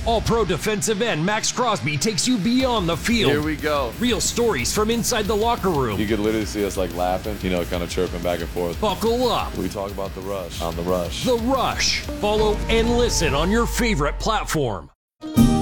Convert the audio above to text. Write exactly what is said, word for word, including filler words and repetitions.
All-Pro defensive end Max Crosby takes you beyond the field. Here we go. Real stories from inside the locker room. You could literally see us like laughing, you know, kind of chirping back and forth. Buckle up. We talk about the rush on the rush. The Rush. Follow and listen on your favorite platform.